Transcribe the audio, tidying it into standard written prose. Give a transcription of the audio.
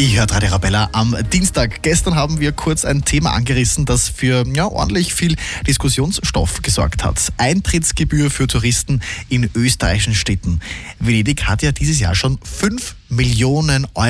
Ich höre Radio Arabella am Dienstag. Gestern haben wir kurz ein Thema angerissen, das für ordentlich viel Diskussionsstoff gesorgt hat. Eintrittsgebühr für Touristen in österreichischen Städten. Venedig hat ja dieses Jahr schon 5 Millionen Euro